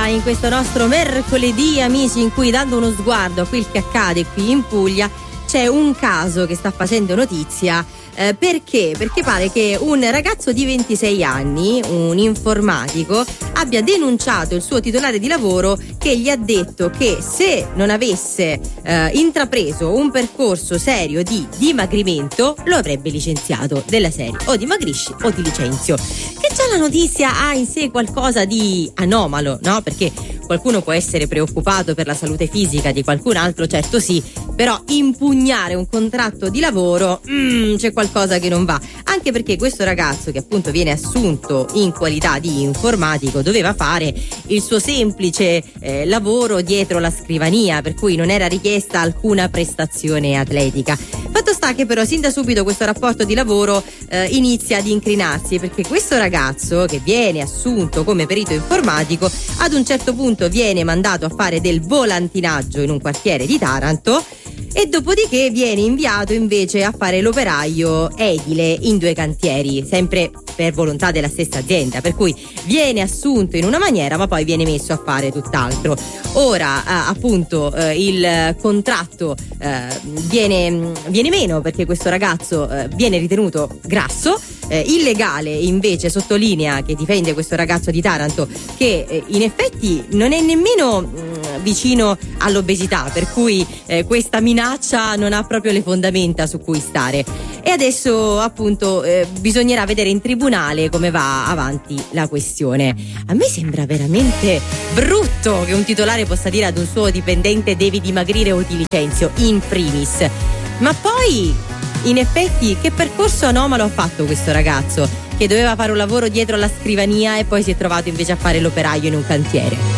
in questo nostro mercoledì, amici, in cui, dando uno sguardo a quel che accade qui in Puglia, c'è un caso che sta facendo notizia. Perché? Perché pare che un ragazzo di 26 anni, un informatico, abbia denunciato il suo titolare di lavoro, che gli ha detto che se non avesse intrapreso un percorso serio di dimagrimento lo avrebbe licenziato. Della serie: o dimagrisci o ti licenzio. Che già la notizia ha in sé qualcosa di anomalo, no? Perché qualcuno può essere preoccupato per la salute fisica di qualcun altro, certo sì, però impugnare un contratto di lavoro, c'è qualcosa che non va. Anche perché questo ragazzo, che appunto viene assunto in qualità di informatico, doveva fare il suo semplice lavoro dietro la scrivania, per cui non era richiesta alcuna prestazione atletica. Fatto sta che però sin da subito questo rapporto di lavoro inizia ad incrinarsi, perché questo ragazzo, che viene assunto come perito informatico, ad un certo punto viene mandato a fare del volantinaggio in un quartiere di Taranto e dopodiché viene inviato invece a fare l'operaio edile in 2 cantieri, sempre per volontà della stessa azienda, per cui viene assunto in una maniera ma poi viene messo a fare tutt'altro. Ora appunto il contratto viene meno, perché questo ragazzo viene ritenuto grasso. Illegale invece sottolinea, che difende questo ragazzo di Taranto, che in effetti non è nemmeno vicino all'obesità, per cui questa minaccia non ha proprio le fondamenta su cui stare. E adesso appunto bisognerà vedere in tribunale come va avanti la questione. A me sembra veramente brutto che un titolare possa dire ad un suo dipendente: devi dimagrire o ti licenzio, in primis. Ma poi, in effetti, che percorso anomalo ha fatto questo ragazzo, che doveva fare un lavoro dietro la scrivania e poi si è trovato invece a fare l'operaio in un cantiere?